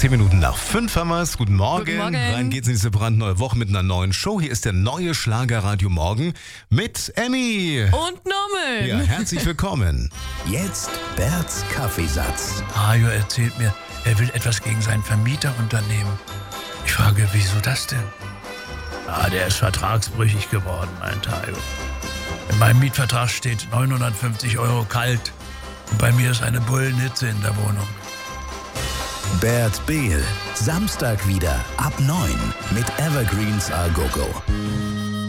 10 Minuten nach 5 haben wir es. Guten Morgen. Guten Morgen. Rein geht's in diese brandneue Woche mit einer neuen Show. Hier ist der neue Schlagerradio Morgen mit Emmy. Und Norman. Ja, herzlich willkommen. Jetzt Berts Kaffeesatz. Hajo erzählt mir, er will etwas gegen seinen Vermieter unternehmen. Ich frage, wieso das denn? Der ist vertragsbrüchig geworden, meint Hajo. In meinem Mietvertrag steht 950 € kalt. Und bei mir ist eine Bullenhitze in der Wohnung. Bert Behl. Samstag wieder ab 9 mit Evergreens A Go Go.